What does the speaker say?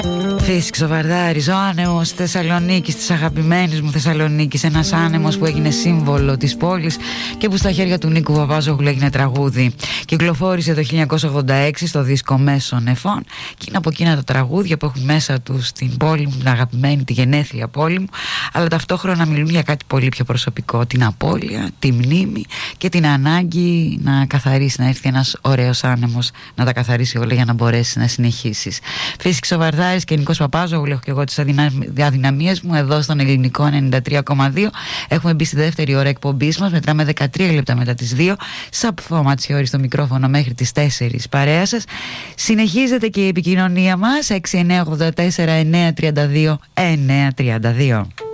Φύσηξε ο Βαρδάρης, ο άνεμος της Θεσσαλονίκης, της αγαπημένης μου Θεσσαλονίκης. Ένας άνεμος που έγινε σύμβολο της πόλης και που στα χέρια του Νίκου Παπάζογλου έγινε τραγούδι. Κυκλοφόρησε το 1986 στο δίσκο Μέσων Εφών και είναι από εκείνα τα τραγούδια που έχουν μέσα τους την πόλη μου, την αγαπημένη, τη γενέθλια πόλη μου, αλλά ταυτόχρονα μιλούν για κάτι πολύ πιο προσωπικό, την απώλεια, τη μνήμη και την ανάγκη να καθαρίσει, να έρθει ένας ωραίος άνεμος να τα καθαρίσει όλα για να μπορέσει να συνεχίσεις. Φύσηξε ο Βαρδάρης και Νίκος Παπάζογλου, έχω και εγώ τις αδυναμίες μου εδώ στον ελληνικό 93,2. Έχουμε μπει στη δεύτερη ώρα εκπομπής μας, μετράμε 13 λεπτά μετά τις 2. Σαπφό Ματσιόρι στο μικρόφωνο μέχρι τις 4 παρέα σας. Συνεχίζεται και η επικοινωνία μας 6984 932 932.